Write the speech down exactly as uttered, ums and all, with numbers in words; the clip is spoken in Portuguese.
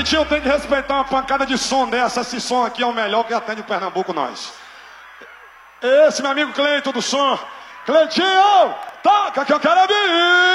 Cleitinho tem que respeitar uma pancada de som dessa. Esse som aqui é o melhor que atende o Pernambuco, nós. Esse meu amigo Cleiton do som. Cleitinho, toca que eu quero ouvir.